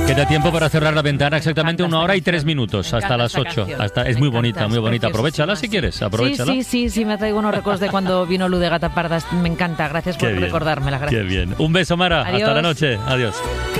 Queda tiempo para cerrar la ventana, exactamente 1 hora y 3 minutos, hasta las 8. Es muy bonita, muy bonita. Aprovechala si quieres, aprovechala. Sí, me traigo unos recuerdos de cuando vino Lu de Gata Parda. Me encanta, gracias por recordármela. Gracias. Qué bien. Un beso, Mara. Adiós. Hasta la noche. Adiós.